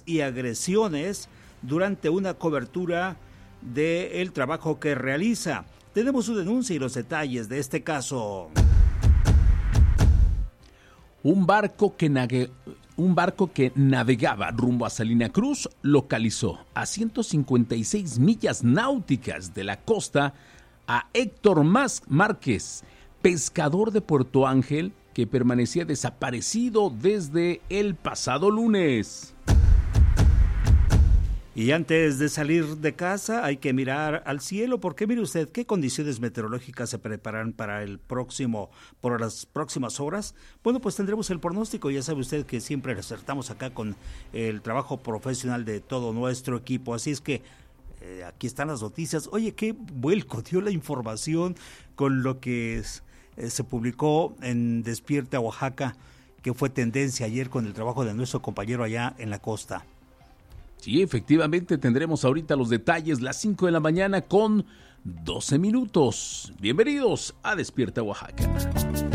amenazas y agresiones durante una cobertura del trabajo que realiza. Tenemos su denuncia y los detalles de este caso. Un barco que navegaba rumbo a Salina Cruz localizó a 156 millas náuticas de la costa a Héctor Márquez, pescador de Puerto Ángel, que permanecía desaparecido desde el pasado lunes. Y antes de salir de casa hay que mirar al cielo, porque mire usted qué condiciones meteorológicas se preparan para por las próximas horas. Bueno, pues tendremos el pronóstico. Ya sabe usted que siempre acertamos acá con el trabajo profesional de todo nuestro equipo. Así es que aquí están las noticias. Oye, qué vuelco dio la información con lo que se publicó en Despierta Oaxaca, que fue tendencia ayer con el trabajo de nuestro compañero allá en la costa. Sí, efectivamente, tendremos ahorita los detalles, las 5 de la mañana con 12 minutos. Bienvenidos a Despierta Oaxaca.